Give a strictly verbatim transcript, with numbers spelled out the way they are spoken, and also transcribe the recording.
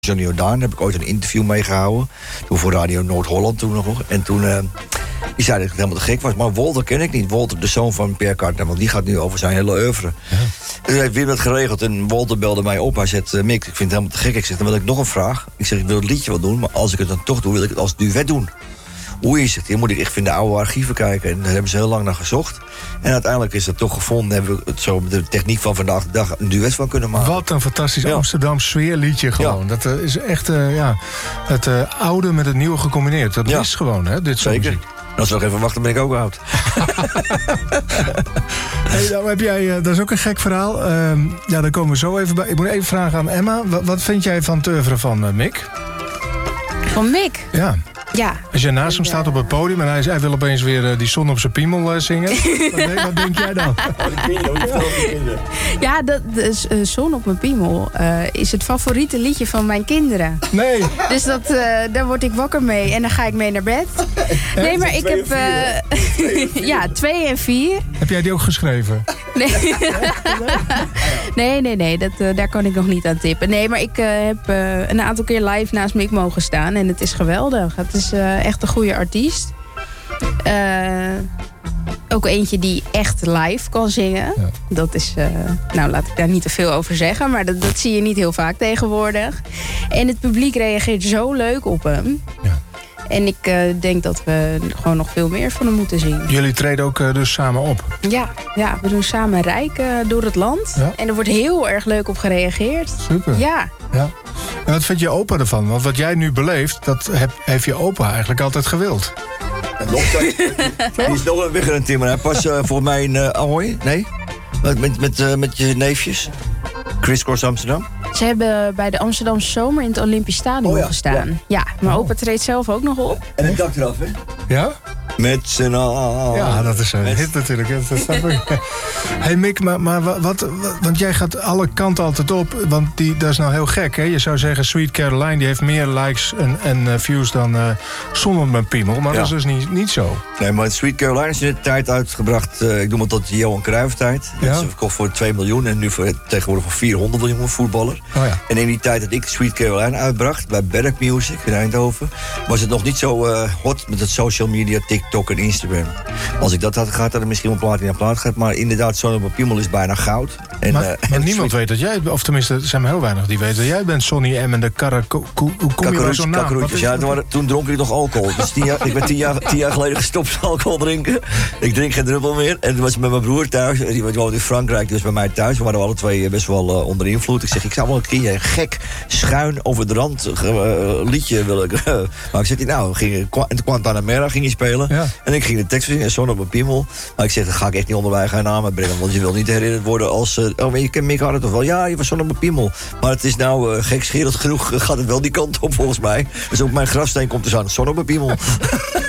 Johnny Jordaan, daar heb ik ooit een interview mee gehouden. Toen voor Radio Noord-Holland toen nog. En toen, uh, die zei dat ik helemaal te gek was. Maar Walter ken ik niet. Walter, de zoon van Pierre Cardin, want die gaat nu over zijn hele oeuvre. Ja. Dus heeft Wim het geregeld en Walter belde mij op. Hij zei, uh, Mick, ik vind het helemaal te gek. Ik zeg, dan wil ik nog een vraag. Ik zeg, ik wil het liedje wel doen, maar als ik het dan toch doe, wil ik het als duet doen. Hoe is het? Hier moet ik echt in de oude archieven kijken. En daar hebben ze heel lang naar gezocht. En uiteindelijk is het toch gevonden. Hebben we het zo met de techniek van vandaag de dag een duet van kunnen maken. Wat een fantastisch ja. Amsterdam sfeerliedje gewoon. Ja. Dat uh, is echt uh, ja, het uh, oude met het nieuwe gecombineerd. Dat ja. is gewoon, hè, dit soort Zeker. muziek. Als we nog even wachten, ben ik ook oud. Hey, nou heb jij, uh, dat is ook een gek verhaal. Uh, ja, daar komen we zo even bij. Ik moet even vragen aan Emma. Wat, wat vind jij van het oeuvre van uh, Mick? Van Mick? Ja. Ja. Als je naast hem staat op het podium en hij, hij wil opeens weer uh, die zon op zijn piemel uh, zingen. wat, denk, wat denk jij dan? Ja, dat, dus, uh, Zon op mijn piemel uh, is het favoriete liedje van mijn kinderen. Nee. Dus dat, uh, daar word ik wakker mee en dan ga ik mee naar bed. Nee, maar ik heb... Uh, ja, twee en vier. Heb jij die ook geschreven? Nee, nee, nee, nee dat, uh, daar kan ik nog niet aan tippen. Nee, maar ik uh, heb uh, een aantal keer live naast Mick mogen staan en het is geweldig. Het is uh, echt een goede artiest. Uh, ook eentje die echt live kan zingen. Ja. Dat is, uh, nou laat ik daar niet te veel over zeggen, maar dat, dat zie je niet heel vaak tegenwoordig. En het publiek reageert zo leuk op hem. Ja. En ik uh, denk dat we gewoon nog veel meer van hem moeten zien. Jullie treden ook uh, dus samen op? Ja, ja, we doen samen Rijk uh, door het land. Ja? En er wordt heel erg leuk op gereageerd. Super. Ja. ja. En wat vind je opa ervan? Want wat jij nu beleeft, dat heb, heeft je opa eigenlijk altijd gewild. Die is nog weg in een timmer. Hij pas uh, voor mij in uh, Ahoy. Nee? Met, met, uh, met je neefjes. Chris Cross Amsterdam. Ze hebben bij de Amsterdamse Zomer in het Olympisch Stadion oh ja, gestaan. Ja, ja maar opa treedt zelf ook nog op. En het dak eraf, hè? Ja? Met z'n allen. Ja, dat is een met... hit natuurlijk. Dat snap ik. Hey Mick, maar, maar wat, wat... Want jij gaat alle kanten altijd op. Want die, dat is nou heel gek, hè? Je zou zeggen, Sweet Caroline, die heeft meer likes en, en uh, views dan uh, Zonder mijn piemel. Maar ja. dat is dus niet, niet zo. Nee, maar Sweet Caroline is in de tijd uitgebracht. Uh, ik noem het tot de Johan Cruijff tijd. Ja? Dat is verkocht voor twee miljoen en nu voor, tegenwoordig voor vierhonderd miljoen voetballer. Oh ja. En in die tijd dat ik Sweet Caroline uitbracht bij Berk Music in Eindhoven, was het nog niet zo uh, hot met het social media, TikTok en Instagram. Als ik dat had gehad, had ik misschien een plaat in een plaat gehad. Maar inderdaad, Sonny op mijn piemel is bijna goud. En, maar uh, maar en niemand weet dat jij, of tenminste, er zijn maar heel weinig die weten dat jij bent Sonny M en de Karako. Hoe kom je bij zo'n naam? Ja, toen, toen dronk ik nog alcohol. Dus tien jaar, ik ben tien jaar, tien jaar geleden gestopt met alcohol drinken. Ik drink geen druppel meer. En toen was ik met mijn broer thuis. Die woont in Frankrijk, dus bij mij thuis. We waren alle twee best wel uh, onder invloed. Ik zeg, ik zou wel een keer een gek, schuin over de rand uh, liedje willen. Uh, maar ik zeg, nou, ging, en Guantanamera ging je spelen. Ja. En ik ging de tekst zingen, Zon op mijn piemel. Maar ik zeg, dat ga ik echt niet onder eigen naam brengen. Want je wil niet herinnerd worden als... Uh, oh, maar je kent Mick Harren toch wel? Ja, je was Zon op mijn piemel. Maar het is nou uh, gekscherend genoeg, gaat het wel die kant op volgens mij. Dus op mijn grafsteen komt er zo Zon op mijn piemel.